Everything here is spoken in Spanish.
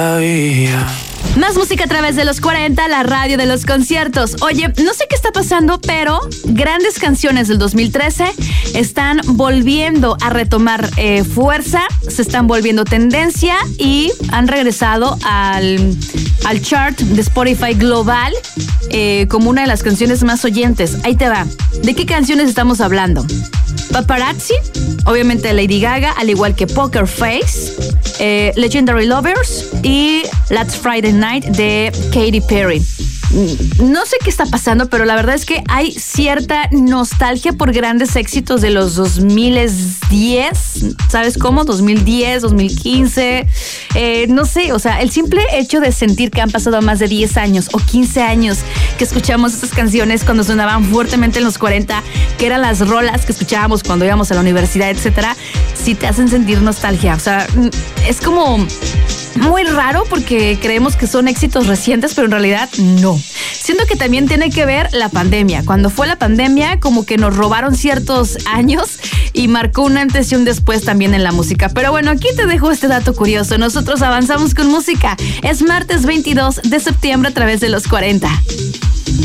Más música a través de los 40, la radio de los conciertos. Oye, no sé qué está pasando, pero grandes canciones del 2013 están volviendo a retomar fuerza, se están volviendo tendencia y han regresado al chart de Spotify global como una de las canciones más oyentes. Ahí te va. ¿De qué canciones estamos hablando? Paparazzi, obviamente Lady Gaga, al igual que Poker Face, Legendary Lovers y Last Friday Night de Katy Perry. No sé qué está pasando, pero la verdad es que hay cierta nostalgia por grandes éxitos de los 2010, ¿sabes cómo? 2010, 2015, no sé, o sea, el simple hecho de sentir que han pasado más de 10 años o 15 años que escuchamos estas canciones cuando sonaban fuertemente en los 40, que eran las rolas que escuchábamos cuando íbamos a la universidad, etcétera, sí te hacen sentir nostalgia, o sea, es como muy raro porque creemos que son éxitos recientes, pero en realidad no. Siento que también tiene que ver la pandemia. Cuando fue la pandemia, como que nos robaron ciertos años y marcó un antes y un después también en la música. Pero bueno, aquí te dejo este dato curioso. Nosotros avanzamos con música. Es martes 22 de septiembre a través de los 40.